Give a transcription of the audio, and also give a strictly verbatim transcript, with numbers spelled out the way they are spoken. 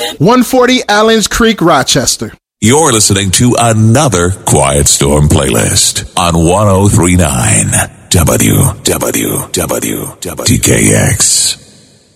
one forty Allens Creek, Rochester. You're listening to another Quiet Storm playlist on one oh three point nine W W W T K X.